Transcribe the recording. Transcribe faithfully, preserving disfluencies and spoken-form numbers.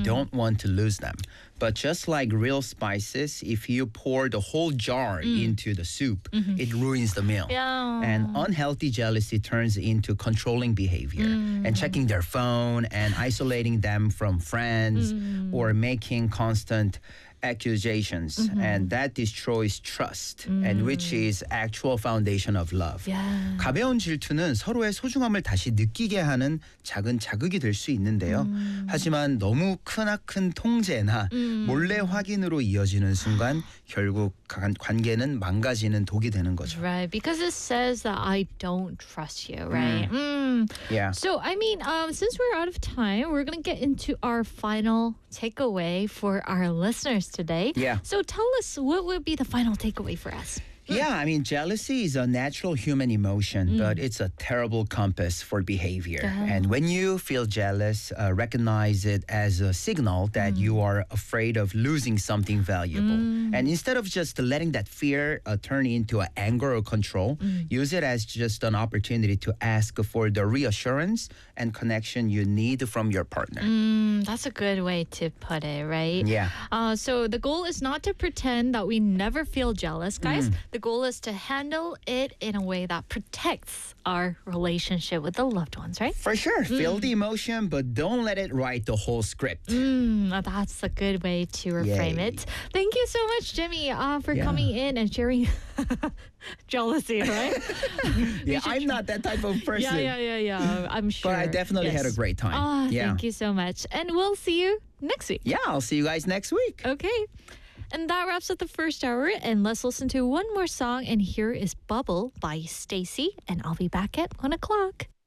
don't want to lose them. But just like real spices, if you pour the whole jar Mm. into the soup, Mhm. it ruins the meal. Yeah. And unhealthy jealousy turns into controlling behavior Mm. and checking their phone and isolating them from friends Mm. or making constant accusations. Mhm. And that destroys trust, Mm. and which is actual foundation of love. Yeah. 가벼운 질투는 서로의 소중함을 다시 느끼게 하는 작은 자극이 될 수 있는데요. 음. 하지만 너무 크나큰 통제나 음. 몰래 확인으로 이어지는 순간 결국 관- 관계는 망가지는 독이 되는 거죠. Right, because it says that I don't trust you, right? Mm. Yeah. So, I mean, um, since we're out of time, we're going to get into our final takeaway for our listeners today. Yeah. So, tell us what would be the final takeaway for us? Yeah, I mean, jealousy is a natural human emotion, but it's a terrible compass for behavior. Yeah. And when you feel jealous, uh, recognize it as a signal that you are afraid of losing something valuable. And instead of just letting that fear uh, turn into a anger or control, use it as just an opportunity to ask for the reassurance and connection you need from your partner. Mm, that's a good way to put it, right? Yeah. Uh, so the goal is not to pretend that we never feel jealous, guys. The goal is to handle it in a way that protects our relationship with the loved ones, right? For sure, feel the emotion, but don't let it write the whole script. Mm, that's a good way to reframe Yay. it. Thank you so much, Jimmy, uh, for Yeah. coming in and sharing jealousy, right? Yeah, I'm not that type of person. yeah, yeah, yeah, yeah. I'm sure. But I definitely had a Yes. great time. Ah, yeah. Thank you so much. And we'll see you next week. Yeah, I'll see you guys next week. Okay. And that wraps up the first hour. And let's listen to one more song. And here is Bubble by Stacy. And I'll be back at one o'clock.